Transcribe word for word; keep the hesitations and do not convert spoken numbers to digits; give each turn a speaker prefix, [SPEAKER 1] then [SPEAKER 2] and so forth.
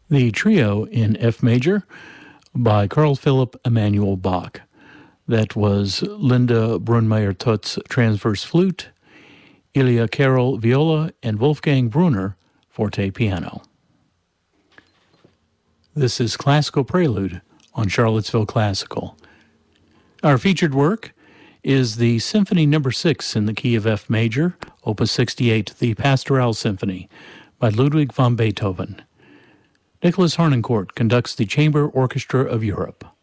[SPEAKER 1] The trio in F major by Carl Philipp Emanuel Bach. That was Linda Brunmeier-Tutz transverse flute, Ilya Carroll viola, and Wolfgang Brunner forte piano. This is Classical Prelude on Charlottesville Classical. Our featured work is the Symphony Number six in the key of F major, Opus sixty-eight, the Pastoral Symphony by Ludwig van Beethoven. Nicholas Harnoncourt conducts the Chamber Orchestra of Europe.